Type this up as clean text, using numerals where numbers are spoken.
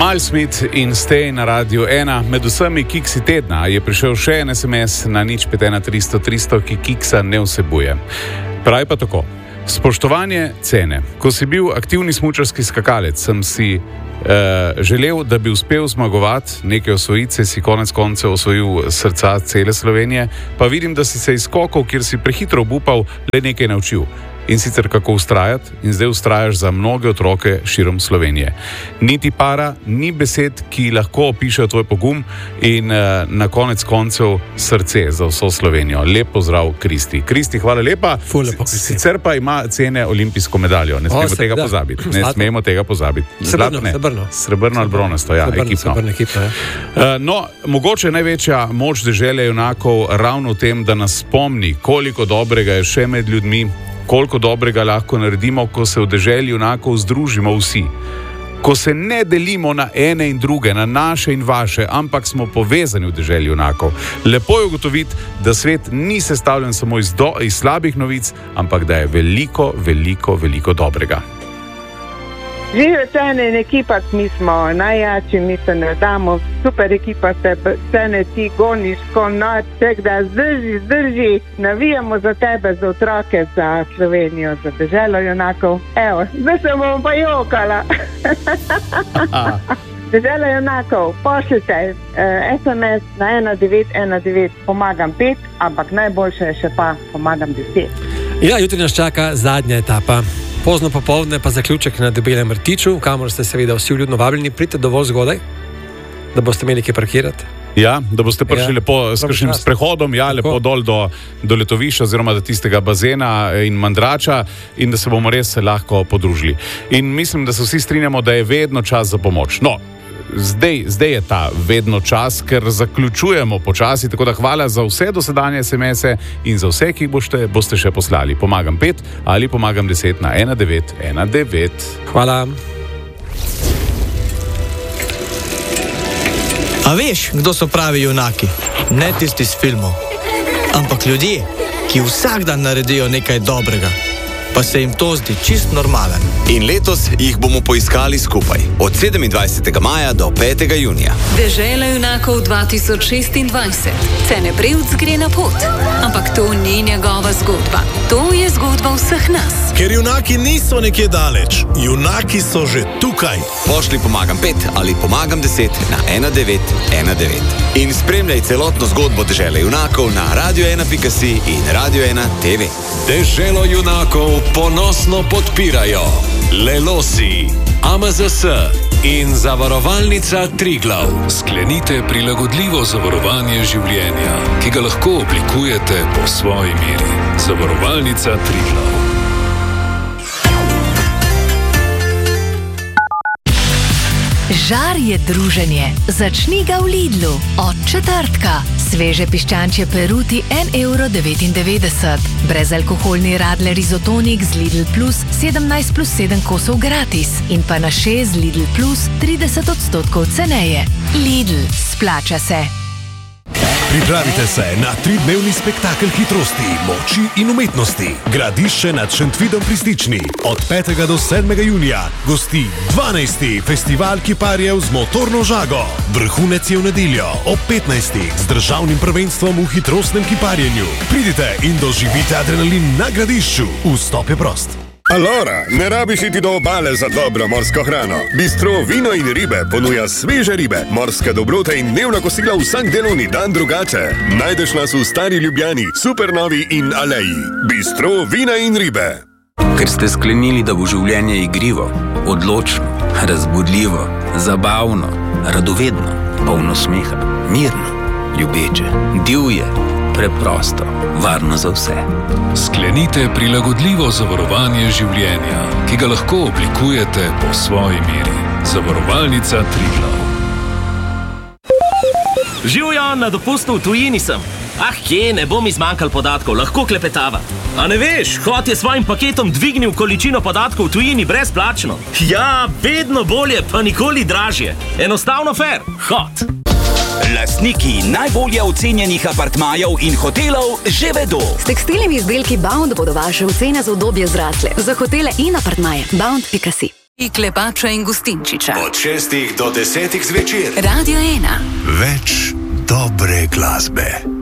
Miles Smith in Stay na Radiu 1. Med vsemi kiksi tedna je prišel še en SMS na 051 300 300, ki kiksa ne vsebuje. Pravi pa tako. Spoštovanje cene. Ko si bil aktivni smučarski skakalec, sem si želel, da bi uspel zmagovati neke osvojice, si konec koncev osvojil srca cele Slovenije, pa vidim, da si se iz skokov, kjer si prehitro obupal, le nekaj naučil. In sicer kako ustrajati, in zdaj ustrajaš za mnoge otroke širom Slovenije. Niti para, ni besed, ki lahko opišejo tvoj pogum in na konec koncev srce za vso Slovenijo. Lep pozdrav, Kristi. Kristi, hvala lepa. Sicer pa ima cene olimpijsko medaljo. Ne smemo tega pozabiti. Ne smemo tega pozabiti. Srebrno ali bronasto, ja, ekipno. No, mogoče največja moč dežele junakov ravno v tem, da nas spomni, koliko dobrega je še med ljudmi, koliko dobrega lahko naredimo, ko se v deželi junakov združimo vsi. Ko se ne delimo na ene in druge, na naše in vaše, ampak smo povezani v deželi junakov. Lepo je ugotoviti, da svet ni sestavljen samo iz slabih novic, ampak da je veliko, veliko, veliko dobrega. Živijo cene in ekipa, mi smo najjači, mi se ne damo, super ekipa se cene, ti goniš ko noč, ček da zdrži, navijamo za tebe, za otroke, za Slovenijo, za deželo junakov. Evo, zdaj se bomo pa jokala. Deželo junakov, pošljite SMS na 1919, pomagam 5, ampak najboljše je še pa pomagam 10. Ja, jutri nas čaka zadnja etapa. Pozno popoldne pa zaključek na Debelem rtiču, kamor ste seveda vsi vljudno vabljeni, pridite dovolj zgodaj, da boste imeli kaj parkirati. Ja, da boste prišli lepo s kakšnim sprehodom, ja, lepo dol do letovišča oziroma do tistega bazena in mandrača in da se bomo res lahko podružili. In mislim, da se vsi strinjamo, da je vedno čas za pomoč. No, zdaj je ta vedno čas, ker zaključujemo počasi, tako da hvala za vse dosedanje SMS-e in za vse, ki boste še poslali. Pomagam 5 ali pomagam 10 na 1919. Hvala. A veš, kdo so pravi junaki? Ne tisti iz filmov, ampak ljudje, ki vsak dan naredijo nekaj dobrega, pa se jim to zdi čist normalen. In letos jih bomo poiskali skupaj, od 27. maja do 5. junija. Dežela junakov 2026. Cene Prevc gre na pot. Ampak to ni njegova zgodba. To je zgodba vseh nas. Ker junaki niso nekje daleč, junaki so že tukaj. Pošli pomagam 5 ali pomagam 10 na 1919. In spremljaj celotno zgodbo Dežele junakov na radio1.si in Radio1 TV. Deželo junakov ponosno podpirajo Lelosi, AMZS in Zavarovalnica Triglav. Sklenite prilagodljivo zavarovanje življenja, ki ga lahko oblikujete po svoji meri. Zavarovalnica Triglav. Žar je druženje. Začni ga v Lidlu. Od četrtka. Sveže piščančje peruti 1,99 €. Brezalkoholni Radler izotonik z Lidl Plus 17+7 kosov gratis. In pa na 6 z Lidl Plus 30% ceneje. Lidl, splača se. Pripravite se na 3-dnevni spektakel hitrosti, moči in umetnosti. Gradišče nad Šentvidom pri Stični. Od 5. do 7. junija gosti 12. festival kiparjev z motorno žago. Vrhunec je v nedeljo ob 15. z državnim prvenstvom v hitrostnem kiparjenju. Pridite in doživite adrenalin na Gradišču. Vstop je prost. Alora, ne rabiš iti do obale za dobro morsko hrano. Bistro Vino in ribe ponuja sveže ribe, morske dobrote in dnevna kosila vsak delovni dan drugače. Najdeš nas v Stari Ljubljani, Supernovi in Aleji. Bistro Vina in ribe. Ker ste sklenili, da bo življenje igrivo, odločno, razbudljivo, zabavno, radovedno, polno smeha, mirno, ljubeče, divje, preprosto, varno za vse. Sklenite prilagodljivo zavarovanje življenja, ki ga lahko oblikujete po svoji meri. Zavarovalnica Triglav. Živjo, na dopustu v tujini sem. Kje, ne bo mi zmanjkal podatkov, lahko klepetava. A ne veš, Hot je svojim paketom dvignil količino podatkov v tujini brezplačno. Ja, vedno bolje, pa nikoli dražje. Enostavno fair. Hot. Lastniki najbolje ocenjenih apartmajev in hotelov že vedo. S tekstilnimi izdelki Bound bodo vaše ocene za udobje zrasle. Za hotele in apartmaje Bound.si. Klepača in Gustinčiča. Od 6 do 10 zvečer. Radio 1. Več dobre glasbe.